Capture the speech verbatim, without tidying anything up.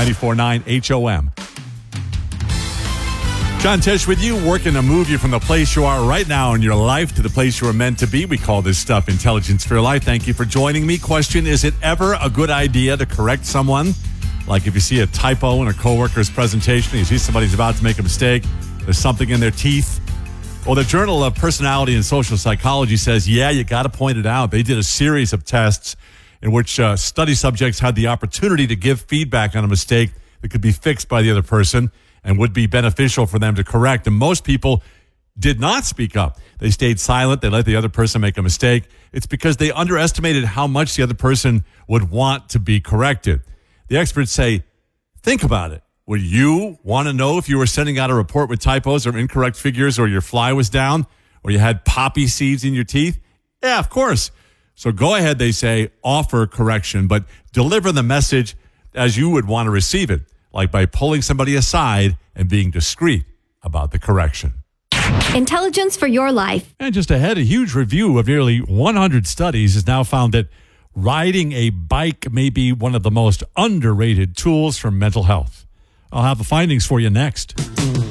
ninety-four point nine H O M. John Tesh with you, working to move you from the place you are right now in your life to the place you were meant to be. We call this stuff Intelligence for Your Life. Thank you for joining me. Question, is it ever a good idea to correct someone? Like if you see a typo in a coworker's presentation, you see somebody's about to make a mistake, there's something in their teeth. Well, the Journal of Personality and Social Psychology says, yeah, you got to point it out. They did a series of tests in which uh, study subjects had the opportunity to give feedback on a mistake that could be fixed by the other person and would be beneficial for them to correct. And most people did not speak up. They stayed silent. They let the other person make a mistake. It's because they underestimated how much the other person would want to be corrected. The experts say, think about it. Would you want to know if you were sending out a report with typos or incorrect figures, or your fly was down, or you had poppy seeds in your teeth? Yeah, of course. So go ahead, they say, offer correction, but deliver the message as you would want to receive it, like by pulling somebody aside and being discreet about the correction. Intelligence for your life. And just ahead, a huge review of nearly one hundred studies has now found that riding a bike may be one of the most underrated tools for mental health. I'll have the findings for you next.